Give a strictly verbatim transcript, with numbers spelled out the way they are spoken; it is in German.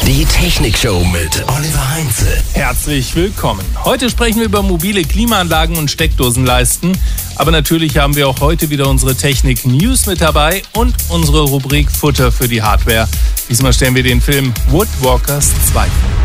Die Technikshow mit Oliver Heinze. Herzlich willkommen. Heute sprechen wir über mobile Klimaanlagen und Steckdosenleisten. Aber natürlich haben wir auch heute wieder unsere Technik-News mit dabei und unsere Rubrik Futter für die Hardware. Diesmal stellen wir den Film Woodwalkers zwei vor.